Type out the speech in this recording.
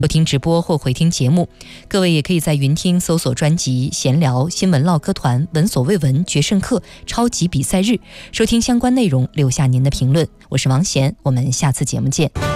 收听直播或回听节目。各位也可以在云听搜索专辑闲聊、新闻唠嗑团、闻所未闻、决胜课、超级比赛日，收听相关内容，留下您的评论。我是王贤，我们下次节目见。